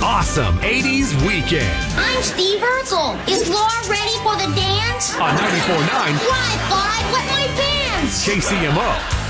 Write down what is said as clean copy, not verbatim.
awesome 80s weekend. I'm Steve Urkel. Is Laura ready for the dance? On 94.9 Wi-Fi, wet my pants! KCMO.